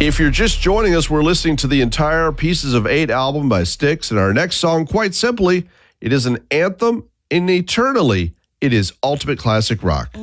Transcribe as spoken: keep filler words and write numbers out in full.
If you're just joining us, we're listening to the entire Pieces of Eight album by Styx, and our next song, quite simply, it is an anthem, and eternally, it is ultimate classic rock.